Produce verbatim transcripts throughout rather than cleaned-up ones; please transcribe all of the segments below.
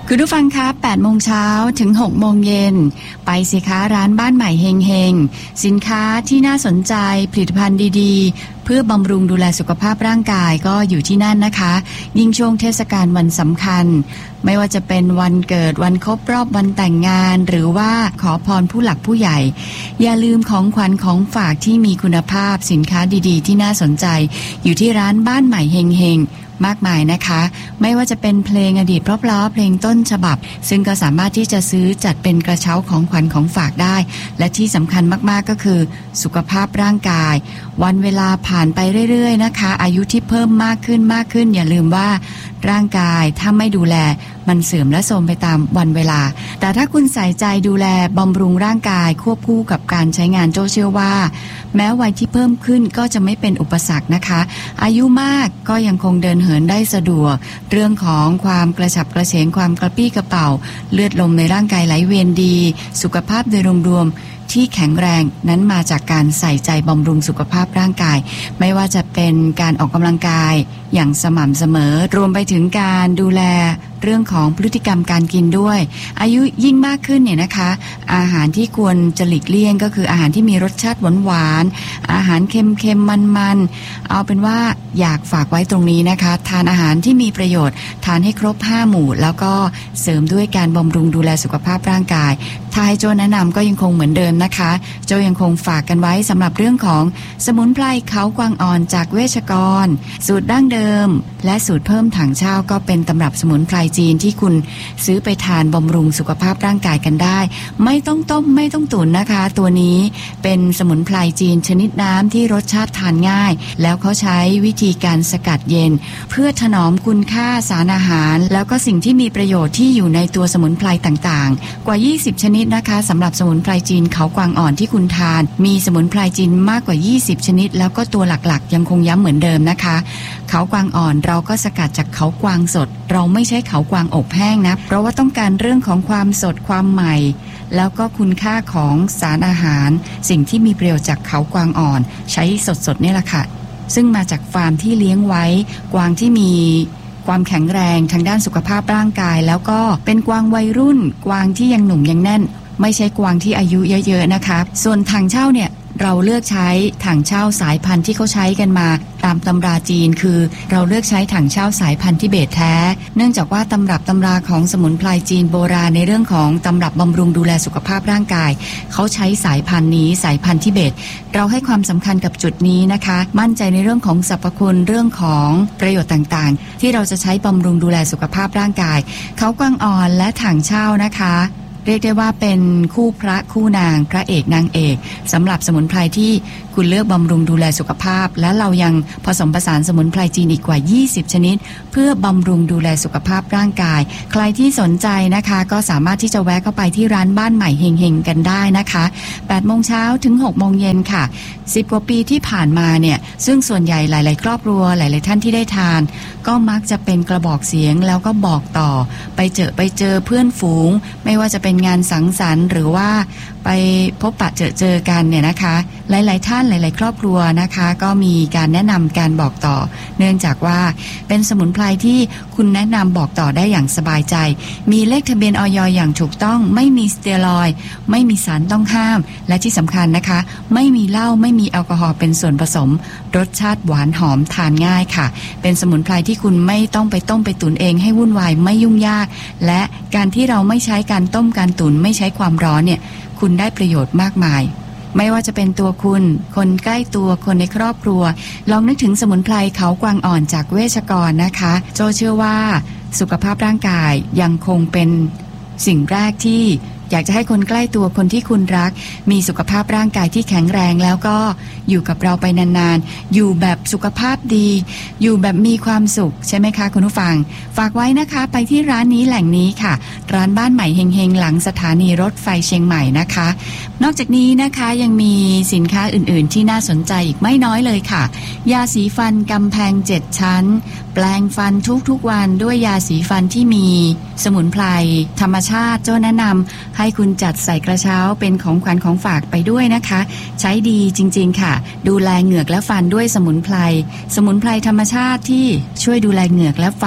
คุณผู้ฟังคะแปดโมงเช้าถึงหกโมงเย็นไปสิคะร้านบ้านใหม่เฮงเฮงสินค้าที่น่าสนใจผลิตภัณฑ์ดีๆเพื่อบำรุงดูแลสุขภาพร่างกายก็อยู่ที่นั่นนะคะยิ่งช่วงเทศกาลวันสำคัญไม่ว่าจะเป็นวันเกิดวันครบรอบวันแต่งงานหรือว่าขอพรผู้หลักผู้ใหญ่อย่าลืมของขวัญของฝากที่มีคุณภาพสินค้าดีๆที่น่าสนใจอยู่ที่ร้านบ้านใหม่เฮงเฮงมากมายนะคะไม่ว่าจะเป็นเพลงอดีตเพราะๆเพลงต้นฉบับซึ่งก็สามารถที่จะซื้อจัดเป็นกระเช้าของขวัญของฝากได้และที่สำคัญมากๆก็คือสุขภาพร่างกายวันเวลาผ่านไปเรื่อยๆนะคะอายุที่เพิ่มมากขึ้นมากขึ้นอย่าลืมว่าร่างกายถ้าไม่ดูแลมันเสื่อมและโทรมไปตามวันเวลาแต่ถ้าคุณใส่ใจดูแลบำรุงร่างกายควบคู่กับการใช้งานโจเชื่อว่าแม้วัยที่เพิ่มขึ้นก็จะไม่เป็นอุปสรรคนะคะอายุมากก็ยังคงเดินเหินได้สะดวกเรื่องของความกระฉับกระเฉงความกระปี้กระเป๋าเลือดลมในร่างกายไหลเวียนดีสุขภาพโดยรวมๆที่แข็งแรงนั้นมาจากการใส่ใจบำรุงสุขภาพร่างกายไม่ว่าจะเป็นการออกกำลังกายอย่างสม่ำเสมอรวมไปถึงการดูแลเรื่องของพฤติกรรมการกินด้วยอายุยิ่งมากขึ้นเนี่ยนะคะอาหารที่ควรจะหลีกเลี่ยงก็คืออาหารที่มีรสชาติหวานๆอาหารเค็มๆมันๆเอาเป็นว่าอยากฝากไว้ตรงนี้นะคะทานอาหารที่มีประโยชน์ทานให้ครบห้าหมู่แล้วก็เสริมด้วยการบำรุงดูแลสุขภาพร่างกายถ้าให้โจแนะนำก็ยังคงเหมือนเดิมนะคะโจยังคงฝากกันไว้สำหรับเรื่องของสมุนไพรเขากวางอ่อนจากเวชกรสูตรดั้งเดิมและสูตรเพิ่มถังเช่าก็เป็นตำรับสมุนไพรจีนที่คุณซื้อไปทานบำรุงสุขภาพร่างกายกันได้ไม่ต้องต้มไม่ต้องตุ๋นนะคะตัวนี้เป็นสมุนไพรจีนชนิดน้ำที่รสชาติทานง่ายแล้วเขาใช้วิธีการสกัดเย็นเพื่อถนอมคุณค่าสารอาหารแล้วก็สิ่งที่มีประโยชน์ที่อยู่ในตัวสมุนไพรต่างๆกว่ายี่สิบชนิดนะคะสำหรับสมุนไพรจีนเขากวางอ่อนที่คุณทานมีสมุนไพรจีนมากกว่ายี่สิบชนิดแล้วก็ตัวหลักๆยังคงย้ำเหมือนเดิมนะคะเขากวางอ่อนเราก็สกัดจากเขากวางสดเราไม่ใช้เขากวางอบแห้งนะเพราะว่าต้องการเรื่องของความสดความใหม่แล้วก็คุณค่าของสารอาหารสิ่งที่มีประโยชน์จากเขากวางอ่อนใช้สดๆนี่แหละค่ะซึ่งมาจากฟาร์มที่เลี้ยงไว้กวางที่มีความแข็งแรงทางด้านสุขภาพร่างกายแล้วก็เป็นกวางวัยรุ่นกวางที่ยังหนุ่มยังแน่นไม่ใช่กวางที่อายุเยอะๆนะคะส่วนถังเช่าเนี่ยเราเลือกใช้ถังเช่าสายพันธุ์ที่เขาใช้กันมาตามตำราจีนคือเราเลือกใช้ถังเช่าสายพันธุ์ทิเบตแท้เนื่องจากว่าตำรับตำราของสมุนไพรจีนโบราณในเรื่องของตำรับบำรุงดูแลสุขภาพร่างกายเขาใช้สายพันธุ์นี้สายพันธุ์ทิเบตเราให้ความสำคัญกับจุดนี้นะคะมั่นใจในเรื่องของสรรพคุณเรื่องของประโยชน์ต่างๆที่เราจะใช้บำรุงดูแลสุขภาพร่างกายเขากวางอ่อนและถังเช่านะคะเรียกได้ว่าเป็นคู่พระคู่นางพระเอกนางเอกสำหรับสมุนไพรที่คุณเลือกบำรุงดูแลสุขภาพและเรายังผสมผสานสมุนไพรจีนอีกกว่ายี่สิบชนิดเพื่อบำรุงดูแลสุขภาพร่างกายใครที่สนใจนะคะก็สามารถที่จะแวะเข้าไปที่ร้านบ้านใหม่เฮงๆกันได้นะคะแปดโมงเช้าถึงหกโมงเย็นค่ะสิบกว่าปีที่ผ่านมาเนี่ยซึ่งส่วนใหญ่หลายๆครอบครัวหลายๆท่านที่ได้ทานก็มักจะเป็นกระบอกเสียงแล้วก็บอกต่อไปเจอไปเจอเพื่อนฝูงไม่ว่าจะเป็นงานสังสรรค์หรือว่าไปพบปะเจอเจอกันเนี่ยนะคะหลายๆท่านหลายๆครอบครัวนะคะก็มีการแนะนำการบอกต่อเนื่องจากว่าเป็นสมุนไพรที่คุณแนะนำบอกต่อได้อย่างสบายใจมีเลขทะเบียนอย.อย่างถูกต้องไม่มีสเตียรอยด์ไม่มีสารต้องห้ามและที่สำคัญนะคะไม่มีเหล้าไม่มีแอลกอฮอล์เป็นส่วนผสมรสชาติหวานหอมทานง่ายค่ะเป็นสมุนไพรที่คุณไม่ต้องไปต้มไปตุ๋นเองให้วุ่นวายไม่ยุ่งยากและการที่เราไม่ใช้การต้มการตุ๋นไม่ใช้ความร้อนเนี่ยคุณได้ประโยชน์มากมายไม่ว่าจะเป็นตัวคุณคนใกล้ตัวคนในครอบครัวลองนึกถึงสมุนไพรเขากวางอ่อนจากเวชกรนะคะโจเชื่อว่าสุขภาพร่างกายยังคงเป็นสิ่งแรกที่อยากจะให้คนใกล้ตัวคนที่คุณรักมีสุขภาพร่างกายที่แข็งแรงแล้วก็อยู่กับเราไปนานๆอยู่แบบสุขภาพดีอยู่แบบมีความสุขใช่ไหมคะคุณผู้ฟังฝากไว้นะคะไปที่ร้านนี้แหล่งนี้ค่ะร้านบ้านใหม่เฮงๆหลังสถานีรถไฟเชียงใหม่นะคะนอกจากนี้นะคะยังมีสินค้าอื่นๆที่น่าสนใจอีกไม่น้อยเลยค่ะยาสีฟันกำแพงเจ็ดชั้นแปลงฟันทุกๆวันด้วยยาสีฟันที่มีสมุนไพรธรรมชาติโจ้แนะนำให้คุณจัดใส่กระเช้าเป็นของขวัญของฝากไปด้วยนะคะใช้ดีจริงๆค่ะดูแลเหงือกและฟันด้วยสมุนไพรสมุนไพรธรรมชาติที่ช่วยดูแลเหงือกและฟัน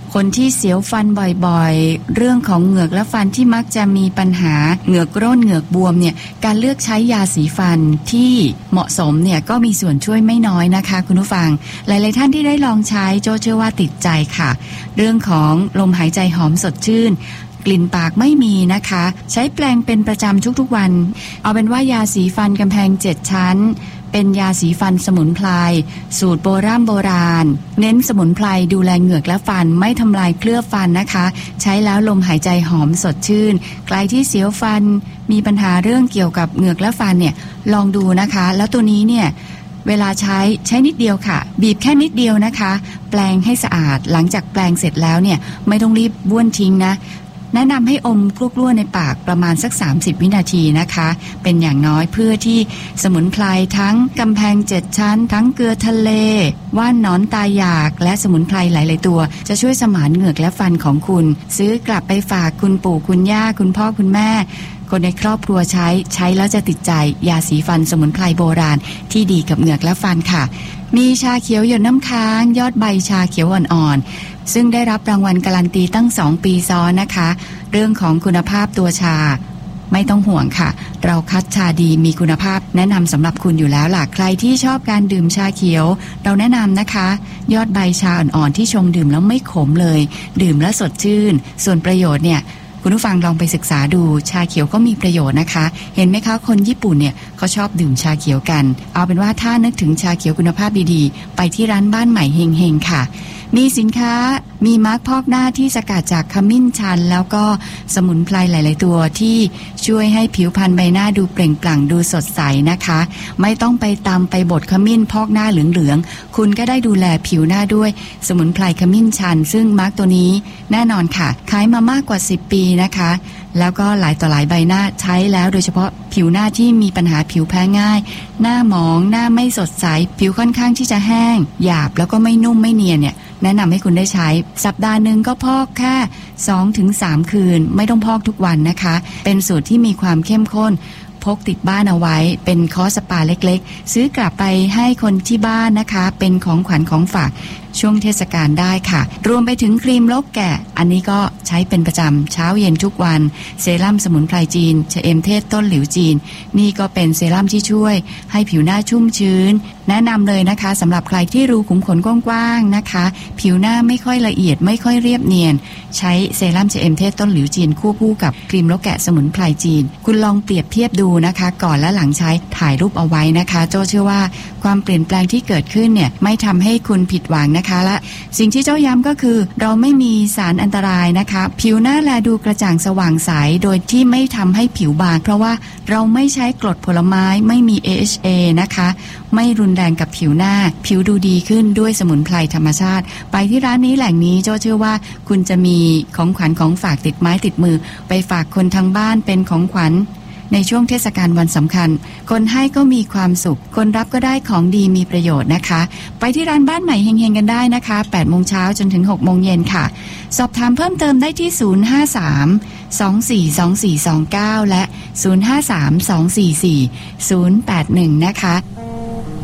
คนที่เสียวฟันบ่อยๆเรื่องของเหงือกและฟันที่มักจะมีปัญหาเหงือกร่นเหงือกบวมเนี่ยการเลือกใช้ยาสีฟันที่เหมาะสมเนี่ยก็มีส่วนช่วยไม่น้อยนะคะคุณผู้ฟังหลายๆท่านที่ได้ลองใช้โจเชื่อว่าติดใจค่ะเรื่องของลมหายใจหอมสดชื่นกลิ่นปากไม่มีนะคะใช้แปรงเป็นประจำทุกๆวันเอาเป็นว่ายาสีฟันกำแพงเจ็ดชั้นเป็นยาสีฟันสมุนไพรสูตรโบราณโบราณเน้นสมุนไพรดูแลเหงือกและฟันไม่ทำลายเคลือบฟันนะคะใช้แล้วลมหายใจหอมสดชื่นใครที่เสียวฟันมีปัญหาเรื่องเกี่ยวกับเหงือกและฟันเนี่ยลองดูนะคะแล้วตัวนี้เนี่ยเวลาใช้ใช้นิดเดียวค่ะบีบแค่นิดเดียวนะคะแปรงให้สะอาดหลังจากแปรงเสร็จแล้วเนี่ยไม่ต้องรีบบ้วนทิ้งนะแนะนำให้อมกล้วๆในปากประมาณสักสามสิบวินาทีนะคะเป็นอย่างน้อยเพื่อที่สมุนไพรทั้งกำแพงเจ็ดชั้นทั้งเกลือทะเลว่านหนอนตายอยากและสมุนไพรหลายๆตัวจะช่วยสมานเหงือกและฟันของคุณซื้อกลับไปฝากคุณปู่คุณย่าคุณพ่อคุณแม่คนในครอบครัวใช้ใช้แล้วจะติดใจยาสีฟันสมุนไพรโบราณที่ดีกับเหงือกและฟันค่ะมีชาเขียวหยดน้ำค้างยอดใบชาเขียวอ่อนๆซึ่งได้รับรางวัลการันตีตั้งสองปีซ้อนนะคะเรื่องของคุณภาพตัวชาไม่ต้องห่วงค่ะเราคัดชาดีมีคุณภาพแนะนำสำหรับคุณอยู่แล้วล่ะใครที่ชอบการดื่มชาเขียวเราแนะนำนะคะยอดใบชาอ่อนๆที่ชงดื่มแล้วไม่ขมเลยดื่มแล้วสดชื่นส่วนประโยชน์เนี่ยคุณผู้ฟังลองไปศึกษาดูชาเขียวก็มีประโยชน์นะคะเห็นไหมคะคนญี่ปุ่นเนี่ยเขาชอบดื่มชาเขียวกันเอาเป็นว่าถ้านึกถึงชาเขียวคุณภาพดีๆไปที่ร้านบ้านใหม่เฮงๆค่ะมีสินค้ามีมาร์คพอกหน้าที่สกัดจากขมิ้นชันแล้วก็สมุนไพรหลายๆตัวที่ช่วยให้ผิวพรรณใบหน้าดูเปล่งปลั่งดูสดใสนะคะไม่ต้องไปตำไปบดขมิ้นพอกหน้าเหลืองๆคุณก็ได้ดูแลผิวหน้าด้วยสมุนไพรขมิ้นชันซึ่งมาร์คตัวนี้แน่นอนค่ะขายมามากกว่าสิบปีนะคะแล้วก็หลายต่อหลายใบหน้าใช้แล้วโดยเฉพาะผิวหน้าที่มีปัญหาผิวแพ้ง่ายหน้าหมองหน้าไม่สดใสผิวค่อนข้างที่จะแห้งหยาบแล้วก็ไม่นุ่มไม่เนียนเนี่ยแนะนำให้คุณได้ใช้สัปดาห์หนึ่งก็พอกแค่ สองถึงสาม คืนไม่ต้องพอกทุกวันนะคะเป็นสูตรที่มีความเข้มข้นพกติดบ้านเอาไว้เป็นคอร์สสปาเล็กๆซื้อกลับไปให้คนที่บ้านนะคะเป็นของขวัญของฝากช่วงเทศกาลได้ค่ะรวมไปถึงครีมลบแกะอันนี้ก็ใช้เป็นประจำเช้าเย็นทุกวันเซรั่มสมุนไพรจีนชะเอมเทศต้นหลิวจีนนี่ก็เป็นเซรั่มที่ช่วยให้ผิวหน้าชุ่มชื้นแนะนำเลยนะคะสำหรับใครที่รูขุมขนกว้างๆนะคะผิวหน้าไม่ค่อยละเอียดไม่ค่อยเรียบเนียนใช้เซรั่มชะเอมเทศต้นหลิวจีนคู่คู่กับครีมลบแกะสมุนไพรจีนคุณลองเปรียบเทียบดูนะคะก่อนและหลังใช้ถ่ายรูปเอาไว้นะคะโจ้เชื่อว่าความเปลี่ยนแปลงที่เกิดขึ้นเนี่ยไม่ทำให้คุณผิดหวังนะคะและสิ่งที่เจ้าย้ำก็คือเราไม่มีสารอันตรายนะคะผิวหน้าแลดูกระจ่างสว่างใสโดยที่ไม่ทำให้ผิวบางเพราะว่าเราไม่ใช้กรดผลไม้ไม่มี เอ เอช เอ นะคะไม่รุนแรงกับผิวหน้าผิวดูดีขึ้นด้วยสมุนไพรธรรมชาติไปที่ร้านนี้แหล่งนี้โจ้เชื่อว่าคุณจะมีของขวัญของฝากติดไม้ติดมือไปฝากคนทางบ้านเป็นของขวัญในช่วงเทศกาลวันสำคัญคนให้ก็มีความสุขคนรับก็ได้ของดีมีประโยชน์นะคะไปที่ร้านบ้านใหม่เฮงๆกันได้นะคะแปดโมงเช้าจนถึงหกโมงเย็นค่ะสอบถามเพิ่มเติมได้ที่ศูนย์ห้าสาม สองสี่สองสี่สองเก้าและศูนย์ห้าสาม สองสี่สี่ ศูนย์แปดหนึ่งนะคะ